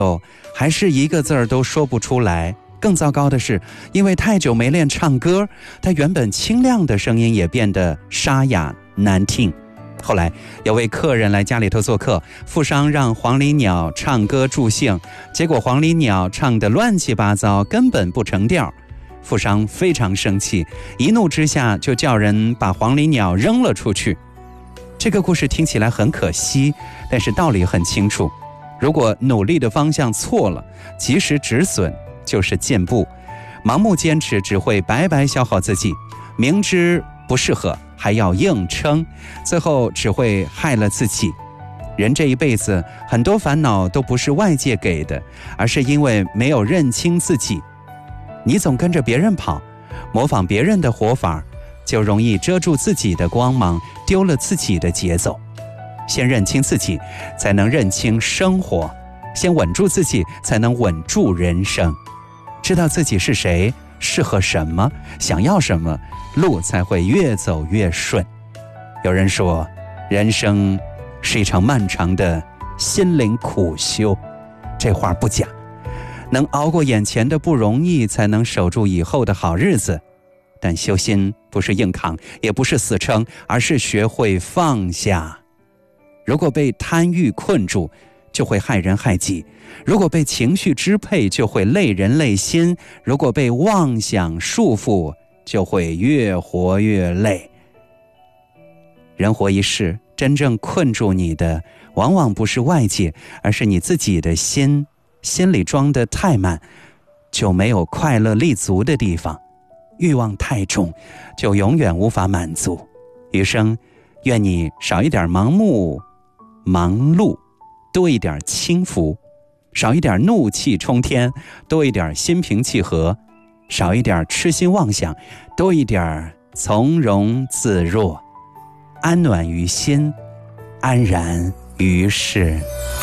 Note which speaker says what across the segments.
Speaker 1: 还是一个字儿都说不出来。更糟糕的是，因为太久没练唱歌，他原本清亮的声音也变得沙哑难听。后来有位客人来家里头做客，富商让黄鹂鸟唱歌助兴，结果黄鹂鸟唱得乱七八糟，根本不成调。富商非常生气，一怒之下就叫人把黄鹂鸟扔了出去。这个故事听起来很可惜，但是道理很清楚。如果努力的方向错了，及时止损就是进步。盲目坚持只会白白消耗自己，明知不适合还要硬撑，最后只会害了自己。人这一辈子很多烦恼都不是外界给的，而是因为没有认清自己。你总跟着别人跑，模仿别人的活法，就容易遮住自己的光芒，丢了自己的节奏。先认清自己，才能认清生活；先稳住自己，才能稳住人生。知道自己是谁，适合什么，想要什么，路才会越走越顺。有人说，人生是一场漫长的心灵苦修，这话不假。能熬过眼前的不容易，才能守住以后的好日子。但修心不是硬扛，也不是死撑，而是学会放下。如果被贪欲困住，就会害人害己；如果被情绪支配，就会累人累心；如果被妄想束缚，就会越活越累。人活一世，真正困住你的，往往不是外界，而是你自己的心。心里装得太满，就没有快乐立足的地方；欲望太重，就永远无法满足。余生，愿你少一点盲目忙碌，多一点轻浮；少一点怒气冲天，多一点心平气和；少一点痴心妄想，多一点从容自若。安暖于心，安然于世。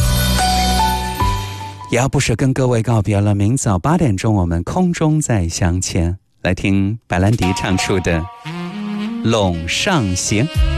Speaker 1: 也要不舍跟各位告别了，明早8点钟我们空中再相见。来听白兰迪唱出的《陇上行》。